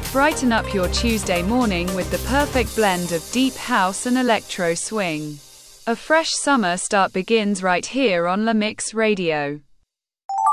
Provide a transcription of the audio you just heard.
Brighten up your Tuesday morning with the perfect blend of deep house and electro swing. A fresh summer start begins right here on La Mix Radio.